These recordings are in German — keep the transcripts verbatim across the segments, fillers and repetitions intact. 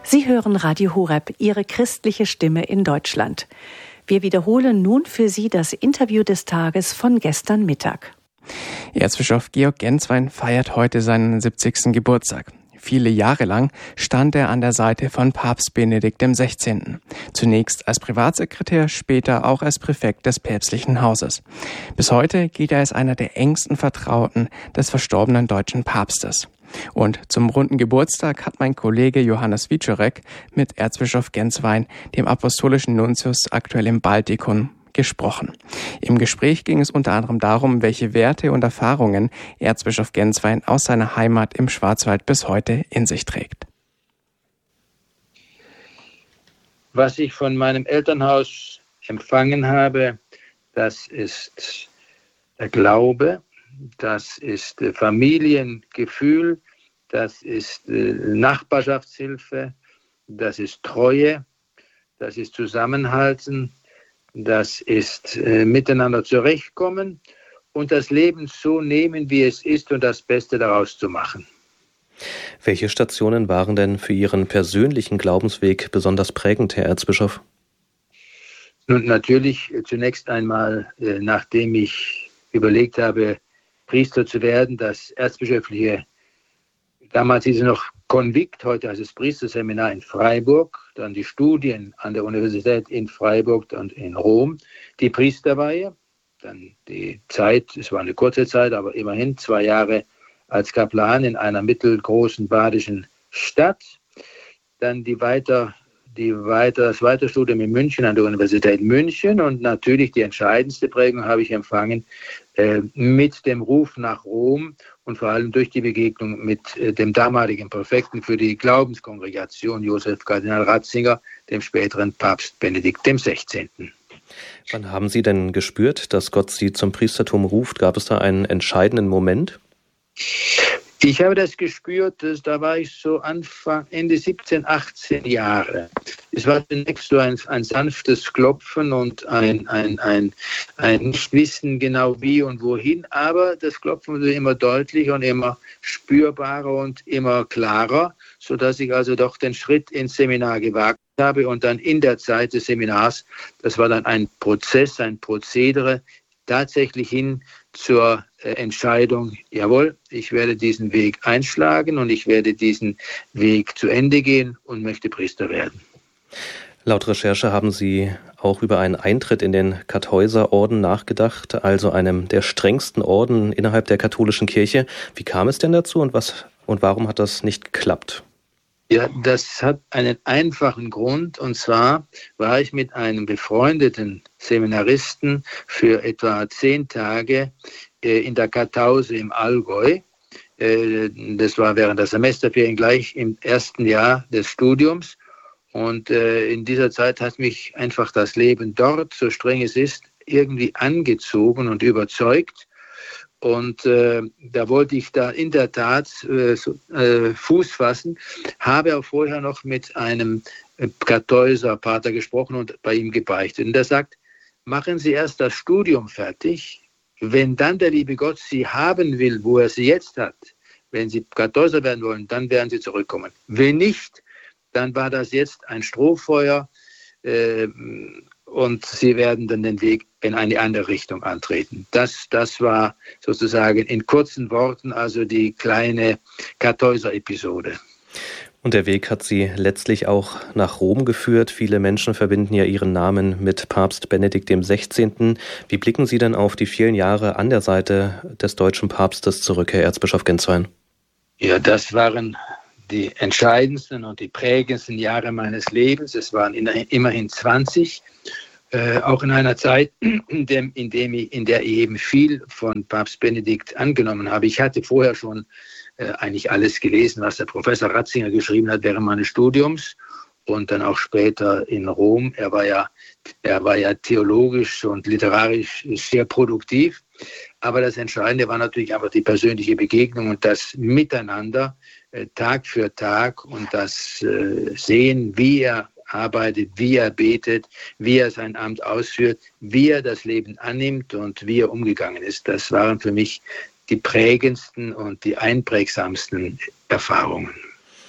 Sie hören Radio Horeb, Ihre christliche Stimme in Deutschland. Wir wiederholen nun für Sie das Interview des Tages von gestern Mittag. Erzbischof Georg Genswein feiert heute seinen siebzigsten Geburtstag. Viele Jahre lang stand er an der Seite von Papst Benedikt der Sechzehnten. Zunächst als Privatsekretär, später auch als Präfekt des päpstlichen Hauses. Bis heute gilt er als einer der engsten Vertrauten des verstorbenen deutschen Papstes. Und zum runden Geburtstag hat mein Kollege Johannes Wieczorek mit Erzbischof Genswein, dem apostolischen Nuntius aktuell im Baltikum, gesprochen. Im Gespräch ging es unter anderem darum, welche Werte und Erfahrungen Erzbischof Genswein aus seiner Heimat im Schwarzwald bis heute in sich trägt. Was ich von meinem Elternhaus empfangen habe, das ist der Glaube, das ist Familiengefühl, das ist Nachbarschaftshilfe, das ist Treue, das ist Zusammenhalten, das ist äh, miteinander zurechtkommen und das Leben so nehmen, wie es ist und das Beste daraus zu machen. Welche Stationen waren denn für Ihren persönlichen Glaubensweg besonders prägend, Herr Erzbischof? Nun natürlich zunächst einmal, äh, nachdem ich überlegt habe, Priester zu werden, das erzbischöfliche, damals hieß es noch Konvikt, heute heißt es Priesterseminar in Freiburg, dann die Studien an der Universität in Freiburg und in Rom, die Priesterweihe, dann die Zeit, es war eine kurze Zeit, aber immerhin zwei Jahre als Kaplan in einer mittelgroßen badischen Stadt, dann die weiter, die weiter, das Weiterstudium in München an der Universität München und natürlich die entscheidendste Prägung habe ich empfangen äh, mit dem Ruf nach Rom und vor allem durch die Begegnung mit äh, dem damaligen Präfekten für die Glaubenskongregation, Josef Kardinal Ratzinger, dem späteren Papst Benedikt der Sechzehnten. Wann haben Sie denn gespürt, dass Gott Sie zum Priestertum ruft? Gab es da einen entscheidenden Moment? Ich habe das gespürt, dass, da war ich so Anfang, Ende siebzehn, achtzehn Jahre. Es war zunächst so ein, ein sanftes Klopfen und ein, ein, ein, ein Nichtwissen genau wie und wohin, aber das Klopfen wurde immer deutlicher und immer spürbarer und immer klarer, sodass ich also doch den Schritt ins Seminar gewagt habe und dann in der Zeit des Seminars, das war dann ein Prozess, ein Prozedere, tatsächlich hin zur äh, Entscheidung, jawohl, ich werde diesen Weg einschlagen und ich werde diesen Weg zu Ende gehen und möchte Priester werden. Laut Recherche haben Sie auch über einen Eintritt in den Kartäuserorden nachgedacht, also einem der strengsten Orden innerhalb der katholischen Kirche. Wie kam es denn dazu und was und warum hat das nicht geklappt? Ja, das hat einen einfachen Grund, und zwar war ich mit einem befreundeten Seminaristen für etwa zehn Tage äh, in der Kartause im Allgäu. Äh, das war während der Semesterferien gleich im ersten Jahr des Studiums. Und äh, in dieser Zeit hat mich einfach das Leben dort, so streng es ist, irgendwie angezogen und überzeugt. Und äh, da wollte ich da in der Tat äh, so, äh, Fuß fassen, habe auch vorher noch mit einem äh, Kartäuser Pater gesprochen und bei ihm gebeichtet. Und er sagt, machen Sie erst das Studium fertig, wenn dann der liebe Gott Sie haben will, wo er Sie jetzt hat, wenn Sie Kartäuser werden wollen, dann werden Sie zurückkommen. Wenn nicht, dann war das jetzt ein Strohfeuer äh, und Sie werden dann den Weg in eine andere Richtung antreten. Das, das war sozusagen in kurzen Worten also die kleine Kartäuser-Episode. Und der Weg hat Sie letztlich auch nach Rom geführt. Viele Menschen verbinden ja Ihren Namen mit Papst Benedikt dem Sechzehnten. Wie blicken Sie denn auf die vielen Jahre an der Seite des deutschen Papstes zurück, Herr Erzbischof Genswein? Ja, das waren die entscheidendsten und die prägendsten Jahre meines Lebens. Es waren immerhin zwanzig. Äh, auch in einer Zeit, in, dem, in, dem ich, in der ich eben viel von Papst Benedikt angenommen habe. Ich hatte vorher schon äh, eigentlich alles gelesen, was der Professor Ratzinger geschrieben hat während meines Studiums und dann auch später in Rom. Er war ja, er war ja theologisch und literarisch sehr produktiv. Aber das Entscheidende war natürlich einfach die persönliche Begegnung und das Miteinander äh, Tag für Tag und das äh, Sehen, wie er arbeitet, wie er betet, wie er sein Amt ausführt, wie er das Leben annimmt und wie er umgegangen ist. Das waren für mich die prägendsten und die einprägsamsten Erfahrungen.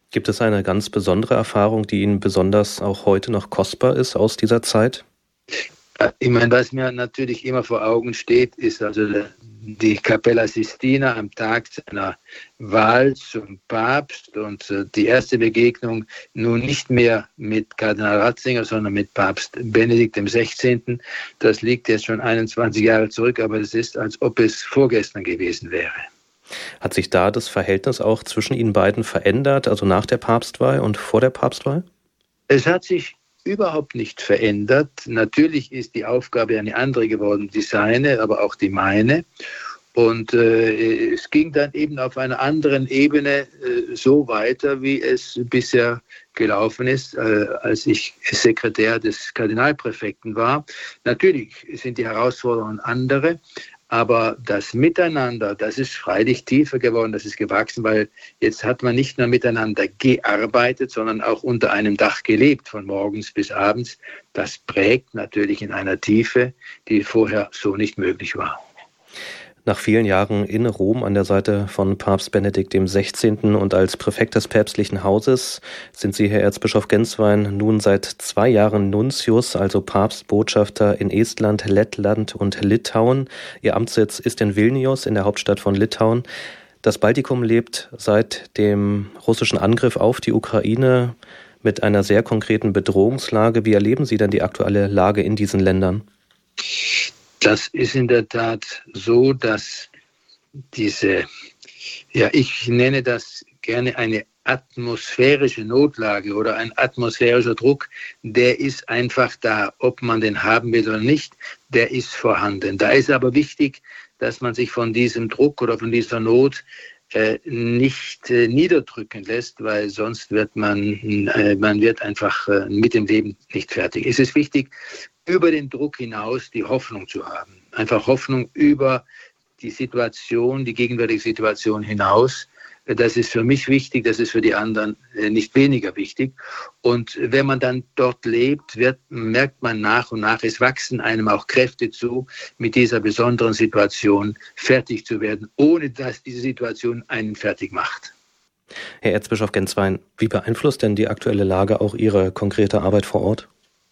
Gibt es eine ganz besondere Erfahrung, die Ihnen besonders auch heute noch kostbar ist aus dieser Zeit? Ich meine, was mir natürlich immer vor Augen steht, ist also die Capella Sistina am Tag seiner Wahl zum Papst und die erste Begegnung nun nicht mehr mit Kardinal Ratzinger, sondern mit Papst Benedikt dem Sechzehnten. Das liegt jetzt schon einundzwanzig Jahre zurück, aber es ist, als ob es vorgestern gewesen wäre. Hat sich da das Verhältnis auch zwischen Ihnen beiden verändert, also nach der Papstwahl und vor der Papstwahl? Es hat sich überhaupt nicht verändert. Natürlich ist die Aufgabe eine andere geworden, die seine, aber auch die meine. Und äh, es ging dann eben auf einer anderen Ebene äh, so weiter, wie es bisher gelaufen ist, äh, als ich Sekretär des Kardinalpräfekten war. Natürlich sind die Herausforderungen andere, aber das Miteinander, das ist freilich tiefer geworden, das ist gewachsen, weil jetzt hat man nicht nur miteinander gearbeitet, sondern auch unter einem Dach gelebt, von morgens bis abends. Das prägt natürlich in einer Tiefe, die vorher so nicht möglich war. Nach vielen Jahren in Rom an der Seite von Papst Benedikt dem Sechzehnten und als Präfekt des päpstlichen Hauses sind Sie, Herr Erzbischof Genswein, nun seit zwei Jahren Nuntius, also Papstbotschafter in Estland, Lettland und Litauen. Ihr Amtssitz ist in Vilnius, in der Hauptstadt von Litauen. Das Baltikum lebt seit dem russischen Angriff auf die Ukraine mit einer sehr konkreten Bedrohungslage. Wie erleben Sie denn die aktuelle Lage in diesen Ländern? Das ist in der Tat so, dass diese, ja, ich nenne das gerne eine atmosphärische Notlage oder ein atmosphärischer Druck, der ist einfach da, ob man den haben will oder nicht, der ist vorhanden. Da ist aber wichtig, dass man sich von diesem Druck oder von dieser Not äh, nicht äh, niederdrücken lässt, weil sonst wird man, äh, man wird einfach äh, mit dem Leben nicht fertig. Es ist wichtig, über den Druck hinaus die Hoffnung zu haben. Einfach Hoffnung über die Situation, die gegenwärtige Situation hinaus. Das ist für mich wichtig, das ist für die anderen nicht weniger wichtig. Und wenn man dann dort lebt, wird, merkt man nach und nach, es wachsen einem auch Kräfte zu, mit dieser besonderen Situation fertig zu werden, ohne dass diese Situation einen fertig macht. Herr Erzbischof Genswein, wie beeinflusst denn die aktuelle Lage auch Ihre konkrete Arbeit vor Ort?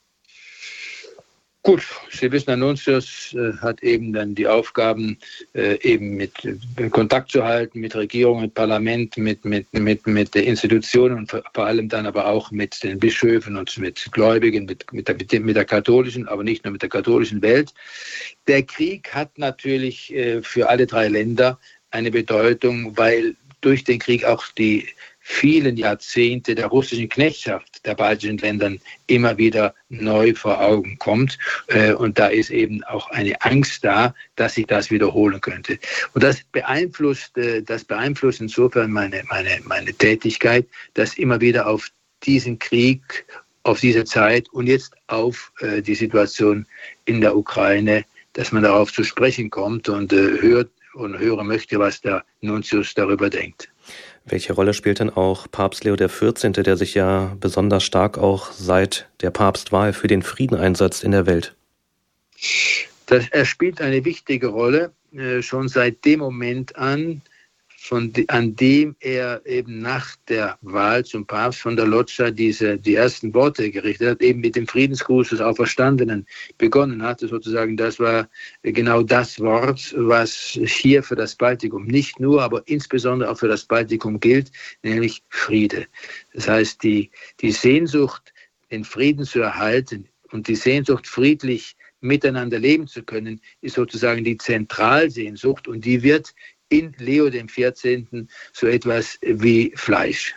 Gut, Sie wissen, der Nuntius äh, hat eben dann die Aufgaben, äh, eben mit äh, Kontakt zu halten, mit Regierung, mit Parlament, mit, mit, mit, mit der Institutionen und vor allem dann aber auch mit den Bischöfen und mit Gläubigen, mit, mit, der, mit der katholischen, aber nicht nur mit der katholischen Welt. Der Krieg hat natürlich äh, für alle drei Länder eine Bedeutung, weil durch den Krieg auch die vielen Jahrzehnte der russischen Knechtschaft der baltischen Ländern immer wieder neu vor Augen kommt. Und da ist eben auch eine Angst da, dass sich das wiederholen könnte. Und das beeinflusst, das beeinflusst insofern meine, meine, meine Tätigkeit, dass immer wieder auf diesen Krieg, auf diese Zeit und jetzt auf die Situation in der Ukraine, dass man darauf zu sprechen kommt und hört und hören möchte, was der Nuntius darüber denkt. Welche Rolle spielt denn auch Papst Leo der vierzehnte., der sich ja besonders stark auch seit der Papstwahl für den Frieden einsetzt in der Welt? Das, er spielt eine wichtige Rolle, äh, schon seit dem Moment an, von de, an dem er eben nach der Wahl zum Papst von der Loggia diese, die ersten Worte gerichtet hat, eben mit dem Friedensgruß des Auferstandenen begonnen hatte, sozusagen. Das war genau das Wort, was hier für das Baltikum nicht nur, aber insbesondere auch für das Baltikum gilt, nämlich Friede. Das heißt, die, die Sehnsucht, den Frieden zu erhalten und die Sehnsucht, friedlich miteinander leben zu können, ist sozusagen die Zentralsehnsucht und die wird in Leo dem vierzehnten so etwas wie Fleisch.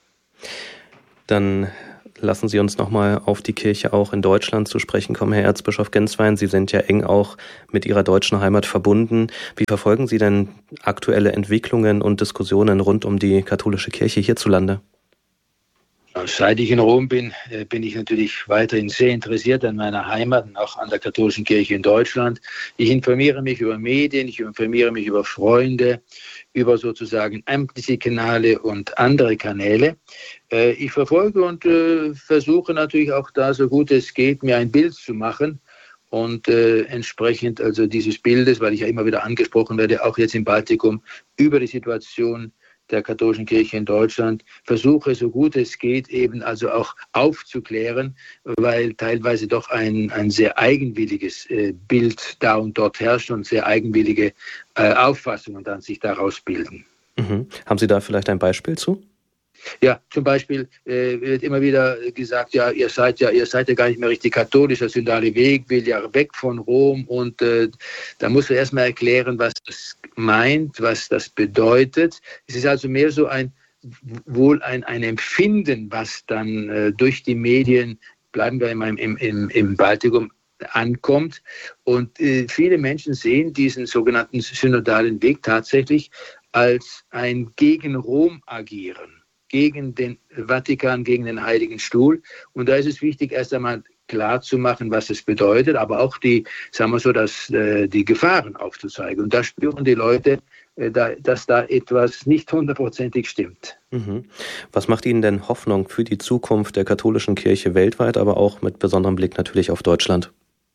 Dann lassen Sie uns nochmal auf die Kirche auch in Deutschland zu sprechen kommen, Herr Erzbischof Genswein. Sie sind ja eng auch mit Ihrer deutschen Heimat verbunden. Wie verfolgen Sie denn aktuelle Entwicklungen und Diskussionen rund um die katholische Kirche hierzulande? Seit ich in Rom bin, bin ich natürlich weiterhin sehr interessiert an meiner Heimat und auch an der katholischen Kirche in Deutschland. Ich informiere mich über Medien, ich informiere mich über Freunde, über sozusagen amtliche Kanäle und andere Kanäle. Ich verfolge und versuche natürlich auch da, so gut es geht, mir ein Bild zu machen. Und äh, entsprechend also dieses Bildes, weil ich ja immer wieder angesprochen werde, auch jetzt im Baltikum, über die Situation der katholischen Kirche in Deutschland versuche, so gut es geht, eben also auch aufzuklären, weil teilweise doch ein, ein sehr eigenwilliges äh, Bild da und dort herrscht und sehr eigenwillige äh, Auffassungen dann sich daraus bilden. Mhm. Haben Sie da vielleicht ein Beispiel zu? Ja, zum Beispiel äh, wird immer wieder gesagt, ja, ihr seid ja, ihr seid ja gar nicht mehr richtig katholisch, der synodale Weg will ja weg von Rom und äh, da muss man erstmal erklären, was das meint, was das bedeutet. Es ist also mehr so ein, wohl ein, ein Empfinden, was dann äh, durch die Medien, bleiben wir im, im, im, im Baltikum, ankommt. Und äh, viele Menschen sehen diesen sogenannten synodalen Weg tatsächlich als ein gegen Rom agieren, gegen den Vatikan, gegen den Heiligen Stuhl. Und da ist es wichtig, erst einmal klar zu machen, was es bedeutet, aber auch die, sagen wir so, dass, äh, die Gefahren aufzuzeigen. Und da spüren die Leute, äh, da, dass da etwas nicht hundertprozentig stimmt. Mhm. Was macht Ihnen denn Hoffnung für die Zukunft der katholischen Kirche weltweit, aber auch mit besonderem Blick natürlich auf Deutschland?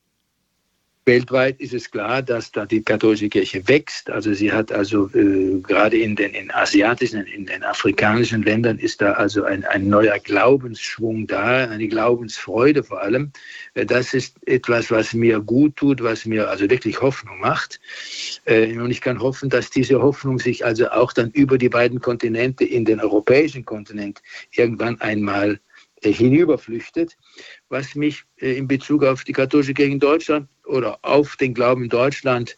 Weltweit ist es klar, dass da die katholische Kirche wächst. Also sie hat also äh, gerade in den in asiatischen, in den afrikanischen Ländern ist da also ein, ein neuer Glaubensschwung da, eine Glaubensfreude vor allem. Äh, das ist etwas, was mir gut tut, was mir also wirklich Hoffnung macht. Äh, und ich kann hoffen, dass diese Hoffnung sich also auch dann über die beiden Kontinente in den europäischen Kontinent irgendwann einmal äh, hinüberflüchtet. Was mich äh, in Bezug auf die katholische Kirche in Deutschland oder auf den Glauben in Deutschland,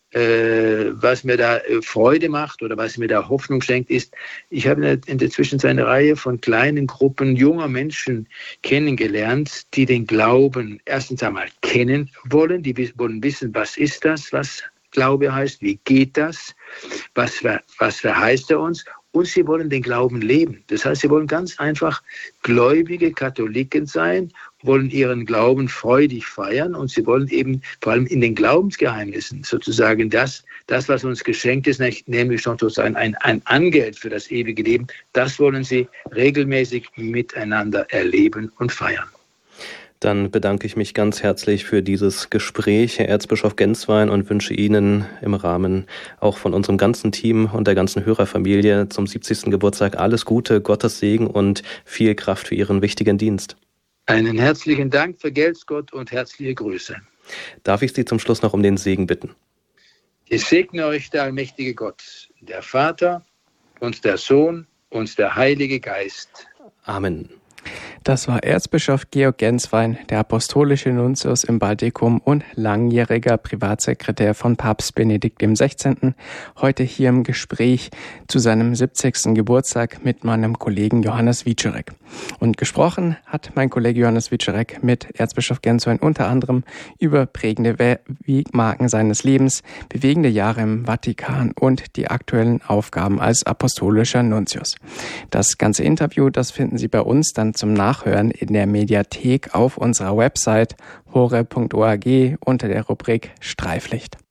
äh, was mir da äh, Freude macht oder was mir da Hoffnung schenkt, ist, ich habe in der, in der Zwischenzeit eine Reihe von kleinen Gruppen junger Menschen kennengelernt, die den Glauben erstens einmal kennen wollen, die wollen wissen, was ist das, was Glaube heißt, wie geht das, was, was verheißt er uns. Und sie wollen den Glauben leben. Das heißt, sie wollen ganz einfach gläubige Katholiken sein, wollen ihren Glauben freudig feiern und sie wollen eben vor allem in den Glaubensgeheimnissen sozusagen das, das was uns geschenkt ist, nämlich sozusagen ein, ein Angeld für das ewige Leben, das wollen sie regelmäßig miteinander erleben und feiern. Dann bedanke ich mich ganz herzlich für dieses Gespräch, Herr Erzbischof Genswein, und wünsche Ihnen im Rahmen auch von unserem ganzen Team und der ganzen Hörerfamilie zum siebzigsten Geburtstag alles Gute, Gottes Segen und viel Kraft für Ihren wichtigen Dienst. Einen herzlichen Dank, vergelt's Gott und herzliche Grüße. Darf ich Sie zum Schluss noch um den Segen bitten? Ich segne euch der allmächtige Gott, der Vater und der Sohn und der Heilige Geist. Amen. Das war Erzbischof Georg Genswein, der apostolische Nuntius im Baltikum und langjähriger Privatsekretär von Papst Benedikt dem Sechzehnten. Heute hier im Gespräch zu seinem siebzigsten Geburtstag mit meinem Kollegen Johannes Wieczorek. Und gesprochen hat mein Kollege Johannes Wieczorek mit Erzbischof Genswein unter anderem über prägende Wegmarken seines Lebens, bewegende Jahre im Vatikan und die aktuellen Aufgaben als apostolischer Nuntius. Das ganze Interview, das finden Sie bei uns dann zum Nachhören in der Mediathek auf unserer Website hore punkt org unter der Rubrik Streiflicht.